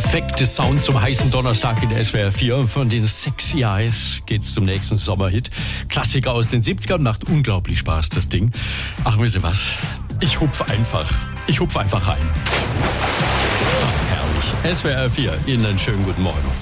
perfekte Sound zum heißen Donnerstag in der SWR 4. Von den Sexy Eyes geht's zum nächsten Sommerhit. Klassiker aus den 70ern, macht unglaublich Spaß, das Ding. Ach, wisst ihr was? Ich hupf einfach rein. Ach, herrlich. SWR 4, Ihnen einen schönen guten Morgen.